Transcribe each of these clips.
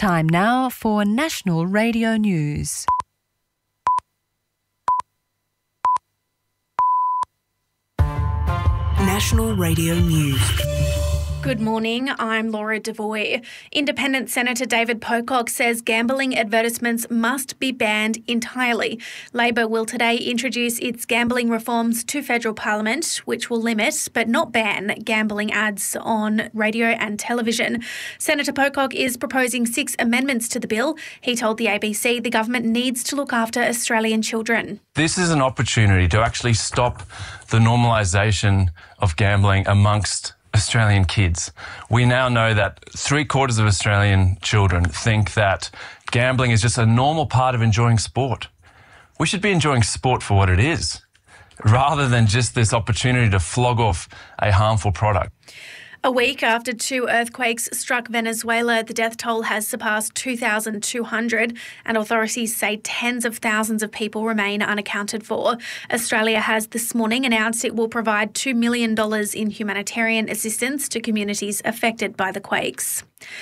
Time now for National Radio News. National Radio News. Good morning, I'm Laura Devoy. Independent Senator David Pocock says gambling advertisements must be banned entirely. Labor will today introduce its gambling reforms to federal parliament, which will limit but not ban gambling ads on radio and television. Senator Pocock is proposing 6 amendments to the bill. He told the ABC the government needs to look after Australian children. This is an opportunity to actually stop the normalisation of gambling amongst Australian kids. We now know that 3/4 of Australian children think that gambling is just a normal part of enjoying sport. We should be enjoying sport for what it is, rather than just this opportunity to flog off a harmful product. A week after 2 earthquakes struck Venezuela, the death toll has surpassed 2,200 and authorities say tens of thousands of people remain unaccounted for. Australia has this morning announced it will provide $2 million in humanitarian assistance to communities affected by the quakes.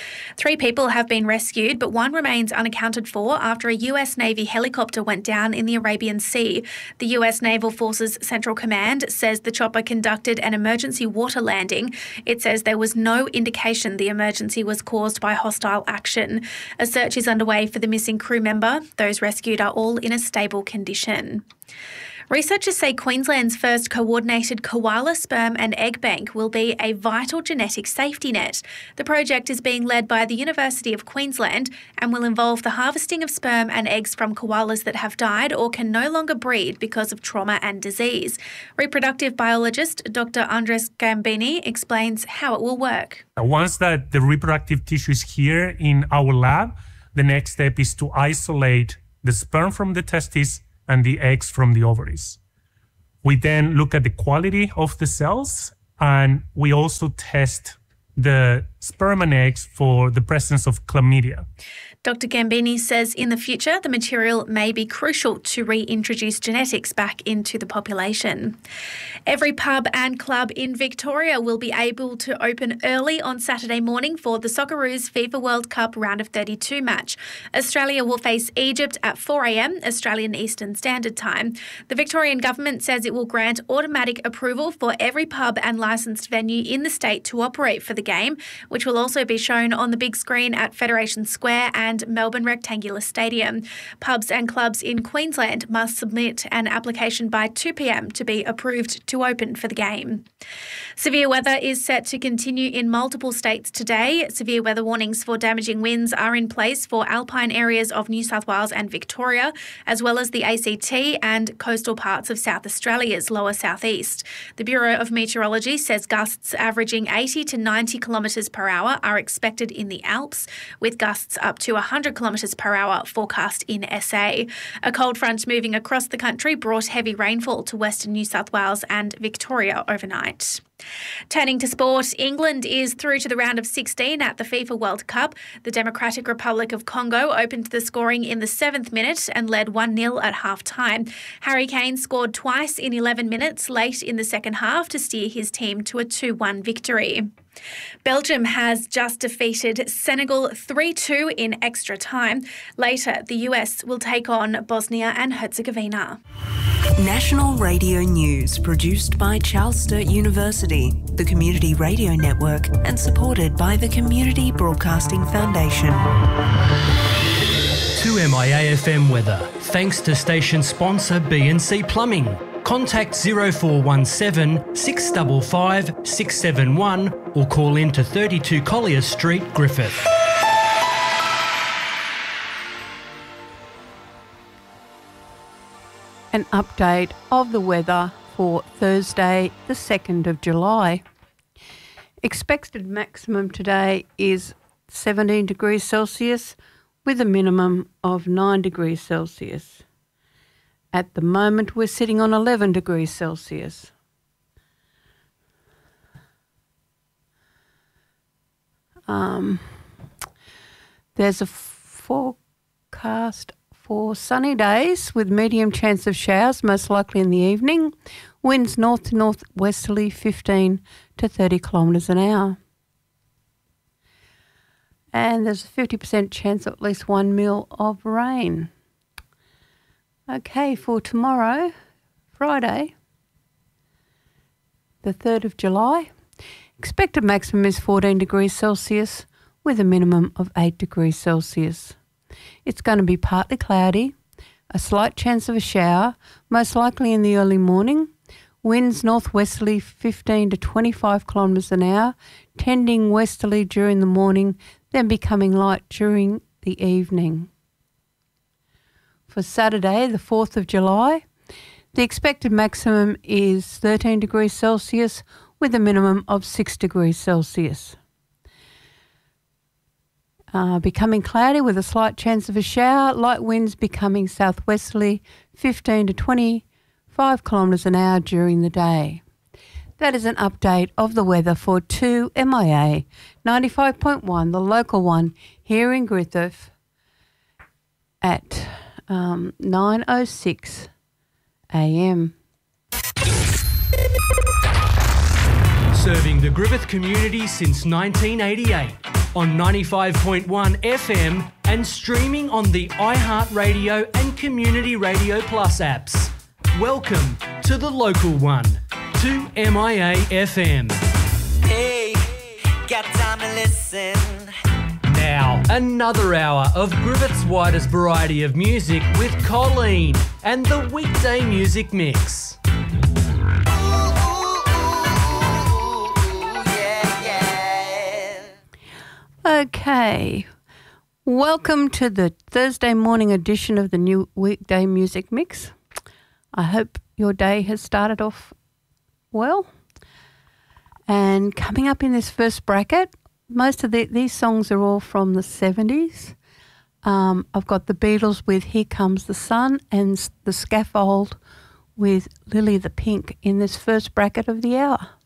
3 people have been rescued, but 1 remains unaccounted for after a US Navy helicopter went down in the Arabian Sea. The US Naval Forces Central Command says the chopper conducted an emergency water landing. It says there was no indication the emergency was caused by hostile action. A search is underway for the missing crew member. Those rescued are all in a stable condition. Researchers say Queensland's first coordinated koala sperm and egg bank will be a vital genetic safety net. The project is being led by the University of Queensland and will involve the harvesting of sperm and eggs from koalas that have died or can no longer breed because of trauma and disease. Reproductive biologist Dr. Andres Gambini explains how it will work. Once that the reproductive tissue is here in our lab, the next step is to isolate the sperm from the testes and the eggs from the ovaries. We then look at the quality of the cells, and we also test the sperm and eggs for the presence of chlamydia. Dr. Gambini says in the future the material may be crucial to reintroduce genetics back into the population. Every pub and club in Victoria will be able to open early on Saturday morning for the Socceroos FIFA World Cup Round of 32 match. Australia will face Egypt at 4 a.m. Australian Eastern Standard Time. The Victorian government says it will grant automatic approval for every pub and licensed venue in the state to operate for the game, which will also be shown on the big screen at Federation Square and Melbourne Rectangular Stadium. Pubs and clubs in Queensland must submit an application by 2 p.m. to be approved to open for the game. Severe weather is set to continue in multiple states today. Severe weather warnings for damaging winds are in place for alpine areas of New South Wales and Victoria, as well as the ACT and coastal parts of South Australia's lower southeast. The Bureau of Meteorology says gusts averaging 80 to 90 kilometres per hour are expected in the Alps, with gusts up to 100 kilometres per hour forecast in SA. A cold front moving across the country brought heavy rainfall to Western New South Wales and Victoria overnight. Turning to sport, England is through to the round of 16 at the FIFA World Cup. The Democratic Republic of Congo opened the scoring in the 7th minute and led 1-0 at half-time. Harry Kane scored twice in 11 minutes late in the second half to steer his team to a 2-1 victory. Belgium has just defeated Senegal 3-2 in extra time. Later, the US will take on Bosnia and Herzegovina. National Radio News, produced by Charles Sturt University, the Community Radio Network, and supported by the Community Broadcasting Foundation. 2MIA-FM weather, thanks to station sponsor B&C Plumbing. Contact 0417 655 671 or call in to 32 Collier Street, Griffith. An update of the weather for Thursday, the 2nd of July. Expected maximum today is 17 degrees Celsius with a minimum of 9 degrees Celsius. At the moment, we're sitting on 11 degrees Celsius. There's a forecast for sunny days with medium chance of showers, most likely in the evening. Winds north to northwesterly 15 to 30 kilometres an hour. and there's a 50% chance of at least 1 mil of rain. Okay, for tomorrow, Friday, the 3rd of July, expected maximum is 14 degrees Celsius with a minimum of 8 degrees Celsius. It's going to be partly cloudy, a slight chance of a shower, most likely in the early morning. Winds northwesterly 15 to 25 kilometres an hour, tending westerly during the morning, then becoming light during the evening. For Saturday, the 4th of July, the expected maximum is 13 degrees Celsius with a minimum of 6 degrees Celsius. Becoming cloudy with a slight chance of a shower, light winds becoming southwesterly 15 to 25 kilometres an hour during the day. That is an update of the weather for 2MIA 95.1, the local one here in Griffith at 9:06 a.m. Serving the Griffith community since 1988 on 95.1 FM and streaming on the iHeartRadio and Community Radio Plus apps. Welcome to the local one, 2MIA FM. Hey, got time to listen. Now, another hour of Griffith's widest variety of music with Colleen and the weekday music mix. Okay, welcome to the Thursday morning edition of the new weekday music mix. I hope your day has started off well. And coming up in this first bracket, most of these songs are all from the 70s. I've got the Beatles with Here Comes the Sun and the Scaffold with Lily the Pink in this first bracket of the hour.